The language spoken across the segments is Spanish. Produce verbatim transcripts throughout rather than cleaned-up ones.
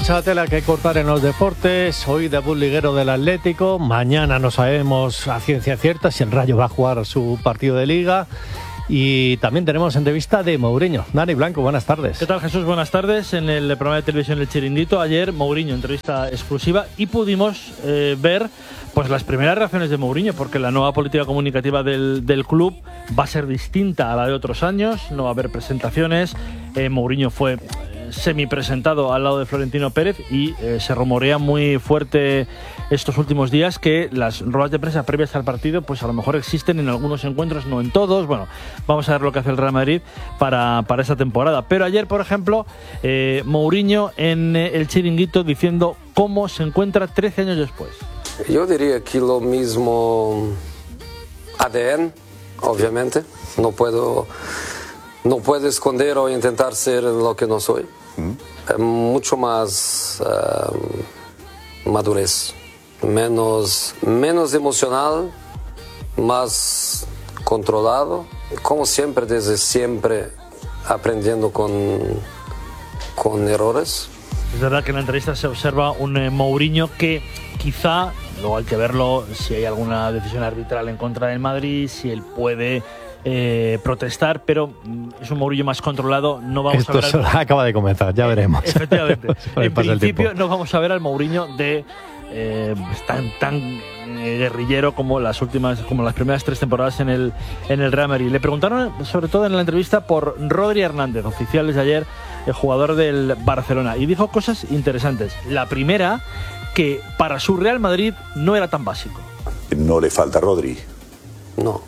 Mucha tela que cortar en los deportes. Hoy debut liguero del Atlético. Mañana no sabemos a ciencia cierta si el Rayo va a jugar su partido de Liga. Y también tenemos entrevista de Mourinho. Dani Blanco, buenas tardes. ¿Qué tal, Jesús? Buenas tardes. En el programa de televisión El Chiringuito, ayer Mourinho, entrevista exclusiva, y pudimos eh, ver pues las primeras reacciones de Mourinho, porque la nueva política comunicativa del, del club va a ser distinta a la de otros años. No va a haber presentaciones. Eh, Mourinho fue semi-presentado al lado de Florentino Pérez y eh, se rumorea muy fuerte estos últimos días que las ruedas de prensa previas al partido pues a lo mejor existen en algunos encuentros, no en todos. Bueno, vamos a ver lo que hace el Real Madrid para, para esta temporada. Pero ayer, por ejemplo, eh, Mourinho en eh, El Chiringuito diciendo cómo se encuentra trece años después. Yo diría que lo mismo A D N, obviamente. No puedo, no puedo esconder o intentar ser lo que no soy. Mm. Mucho más uh, madurez, menos, menos emocional, más controlado, como siempre, desde siempre aprendiendo con, con errores. Es verdad que en la entrevista se observa un eh, Mourinho que quizá, luego hay que verlo si hay alguna decisión arbitral en contra del Madrid, si él puede Eh, protestar, pero es un Mourinho más controlado. No vamos Esto a ver al... acaba de comenzar, ya veremos. Efectivamente. En principio no vamos a ver al Mourinho de eh, tan tan eh, guerrillero como las últimas, como las primeras tres temporadas en el en el Real Madrid. Le preguntaron sobre todo en la entrevista por Rodri Hernández, oficiales de ayer, el jugador del Barcelona, y dijo cosas interesantes. La primera, que para su Real Madrid no era tan básico. No le falta Rodri. No.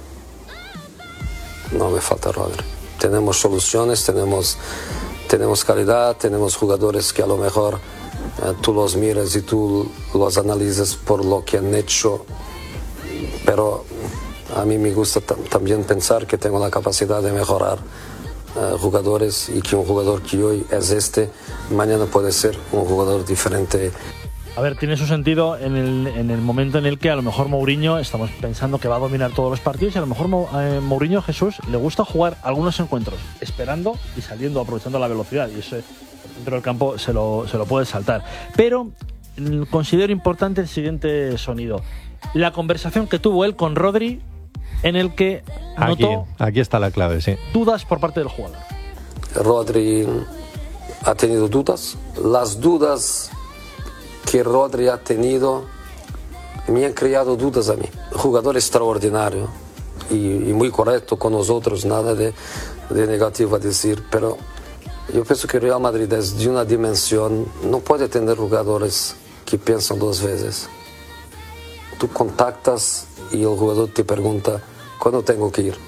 No me falta Rodri. Tenemos soluciones, tenemos, tenemos calidad, tenemos jugadores que a lo mejor eh, tú los miras y tú los analizas por lo que han hecho, pero a mí me gusta t- también pensar que tengo la capacidad de mejorar eh, jugadores, y que un jugador que hoy es este, mañana puede ser un jugador diferente. A ver, tiene su sentido en el, en el momento en el que a lo mejor Mourinho estamos pensando que va a dominar todos los partidos, y a lo mejor eh, Mourinho, Jesús, le gusta jugar algunos encuentros esperando y saliendo, aprovechando la velocidad, y eso dentro del campo se lo, se lo puede saltar. Pero mm, considero importante el siguiente sonido: la conversación que tuvo él con Rodri, en el que Aquí, notó aquí está la clave, sí. dudas por parte del jugador. Rodri ha tenido dudas. Las dudas que Rodri ha tenido me han creado dudas a mí. Jugador extraordinario y, y muy correcto con nosotros, nada de, de negativo a decir, pero yo pienso que Real Madrid es de una dimensión, no puede tener jugadores que piensan dos veces. Tú contactas y el jugador te pregunta, ¿cuándo tengo que ir?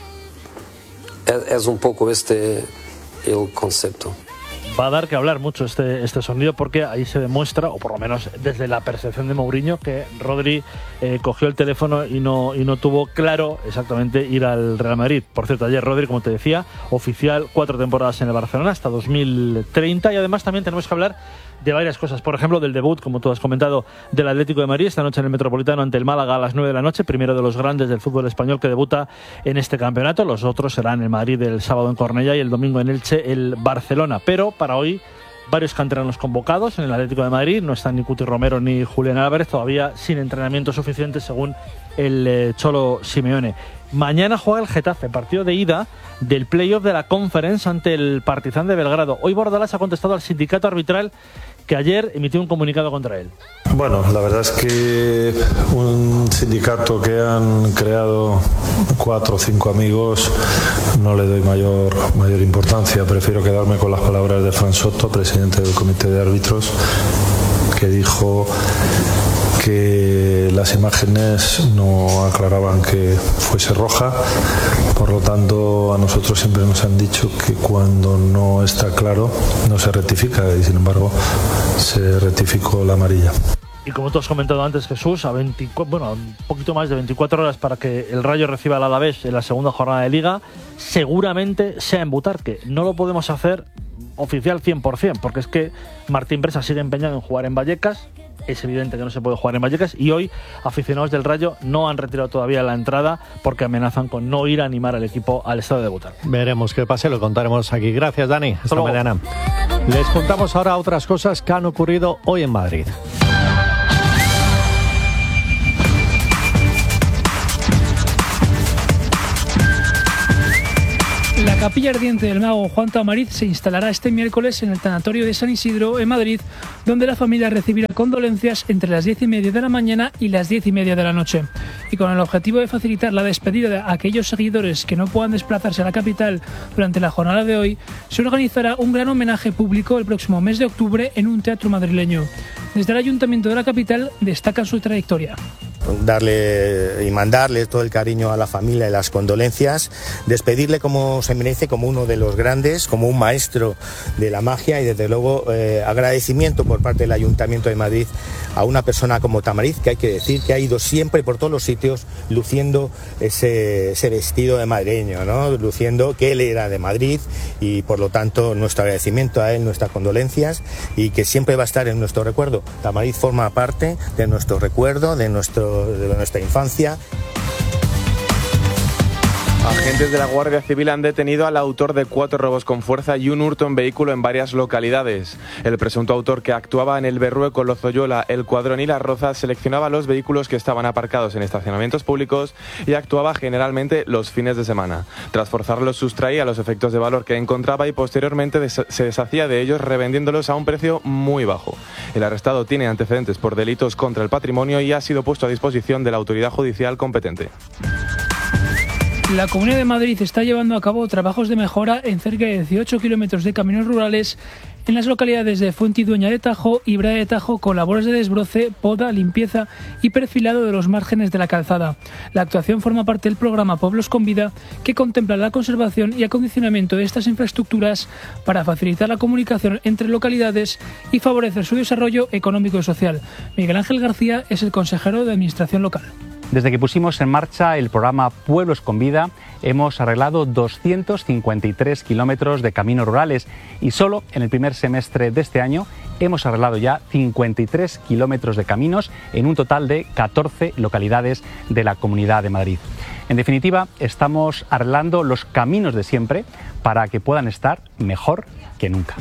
Es, es un poco este el concepto. Va a dar que hablar mucho este, este sonido, porque ahí se demuestra, o por lo menos desde la percepción de Mourinho, que Rodri eh, cogió el teléfono y no, y no tuvo claro exactamente ir al Real Madrid. Por cierto, ayer Rodri, como te decía, oficial, cuatro temporadas en el Barcelona hasta dos mil treinta, y además también tenemos que hablar de varias cosas. Por ejemplo, del debut, como tú has comentado, del Atlético de Madrid esta noche en el Metropolitano ante el Málaga a las nueve de la noche, primero de los grandes del fútbol español que debuta en este campeonato. Los otros serán el Madrid el sábado en Cornellá y el domingo en Elche el Barcelona. Pero para hoy, varios canteranos convocados en el Atlético de Madrid. No están ni Cuti Romero ni Julián Álvarez, todavía sin entrenamiento suficiente según el eh, Cholo Simeone. Mañana juega el Getafe, partido de ida del playoff de la Conference ante el Partizan de Belgrado. Hoy Bordalás ha contestado al sindicato arbitral, que ayer emitió un comunicado contra él. Bueno, la verdad es que un sindicato que han creado cuatro o cinco amigos no le doy mayor, mayor importancia. Prefiero quedarme con las palabras de Fran Soto, presidente del comité de árbitros, que dijo que las imágenes no aclaraban que fuese roja. Por lo tanto, a nosotros siempre nos han dicho que cuando no está claro no se rectifica, y sin embargo se rectificó la amarilla. Y como tú has comentado antes, Jesús, a veinticuatro, bueno, un poquito más de veinticuatro horas para que el Rayo reciba al Alavés en la segunda jornada de Liga, seguramente sea en Butarque. No lo podemos hacer oficial cien por ciento, porque es que Martín Presa sigue empeñado en jugar en Vallecas. Es evidente que no se puede jugar en Vallecas, y hoy aficionados del Rayo no han retirado todavía la entrada porque amenazan con no ir a animar al equipo al estadio de Butarque. Veremos qué pase, lo contaremos aquí. Gracias, Dani. Hasta, Hasta mañana. Les contamos ahora otras cosas que han ocurrido hoy en Madrid. La capilla ardiente del mago Juan Tamariz se instalará este miércoles en el tanatorio de San Isidro, en Madrid, donde la familia recibirá condolencias entre las diez y media de la mañana y las diez y media de la noche. Y con el objetivo de facilitar la despedida de aquellos seguidores que no puedan desplazarse a la capital durante la jornada de hoy, se organizará un gran homenaje público el próximo mes de octubre en un teatro madrileño. Desde el Ayuntamiento de la capital destacan su trayectoria. Darle y mandarle todo el cariño a la familia y las condolencias, despedirle como se merece, como uno de los grandes, como un maestro de la magia, y desde luego eh, agradecimiento por parte del Ayuntamiento de Madrid a una persona como Tamariz, que hay que decir que ha ido siempre por todos los sitios luciendo ese, ese vestido de madrileño, ¿no? Luciendo que él era de Madrid, y por lo tanto nuestro agradecimiento a él, nuestras condolencias, y que siempre va a estar en nuestro recuerdo. Tamariz forma parte de nuestro recuerdo, de nuestro de nuestra infancia. Agentes de la Guardia Civil han detenido al autor de cuatro robos con fuerza y un hurto en vehículo en varias localidades. El presunto autor, que actuaba en el Berrueco, Lozoyola, El Cuadrón y Las Rozas, seleccionaba los vehículos que estaban aparcados en estacionamientos públicos y actuaba generalmente los fines de semana. Tras forzarlos, sustraía los efectos de valor que encontraba y posteriormente des- se deshacía de ellos, revendiéndolos a un precio muy bajo. El arrestado tiene antecedentes por delitos contra el patrimonio y ha sido puesto a disposición de la autoridad judicial competente. La Comunidad de Madrid está llevando a cabo trabajos de mejora en cerca de dieciocho kilómetros de caminos rurales en las localidades de Fuentidueña de Tajo y Brea de Tajo, con labores de desbroce, poda, limpieza y perfilado de los márgenes de la calzada. La actuación forma parte del programa Pueblos con Vida, que contempla la conservación y acondicionamiento de estas infraestructuras para facilitar la comunicación entre localidades y favorecer su desarrollo económico y social. Miguel Ángel García es el consejero de Administración Local. Desde que pusimos en marcha el programa Pueblos con Vida, hemos arreglado doscientos cincuenta y tres kilómetros de caminos rurales y solo en el primer semestre de este año hemos arreglado ya cincuenta y tres kilómetros de caminos en un total de catorce localidades de la Comunidad de Madrid. En definitiva, estamos arreglando los caminos de siempre para que puedan estar mejor que nunca.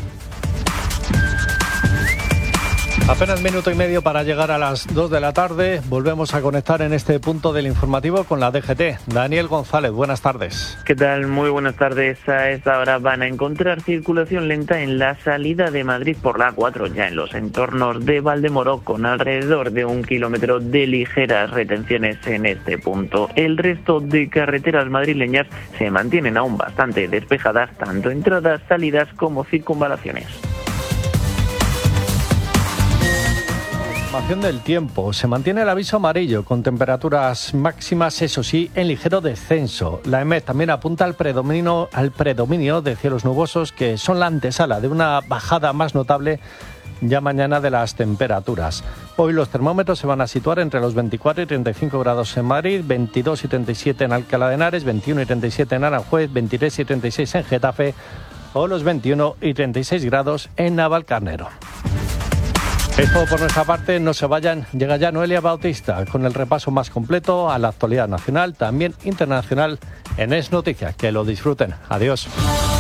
Apenas minuto y medio para llegar a las dos de la tarde. Volvemos a conectar en este punto del informativo con la D G T. Daniel González, buenas tardes. ¿Qué tal? Muy buenas tardes. A esta hora van a encontrar circulación lenta en la salida de Madrid por la A cuatro, ya en los entornos de Valdemoro, con alrededor de un kilómetro de ligeras retenciones en este punto. El resto de carreteras madrileñas se mantienen aún bastante despejadas, tanto entradas, salidas como circunvalaciones. Del tiempo. Se mantiene el aviso amarillo con temperaturas máximas, eso sí, en ligero descenso. La E M E T también apunta al predominio, al predominio de cielos nubosos, que son la antesala de una bajada más notable ya mañana de las temperaturas. Hoy los termómetros se van a situar entre los veinticuatro y treinta y cinco grados en Madrid, veintidós y treinta y siete en Alcalá de Henares, veintiuno y treinta y siete en Aranjuez, veintitrés y treinta y seis en Getafe o los veintiuno y treinta y seis grados en Navalcarnero. Es todo por nuestra parte, no se vayan, llega ya Noelia Bautista con el repaso más completo a la actualidad nacional, también internacional en Es Noticias. Que lo disfruten. Adiós.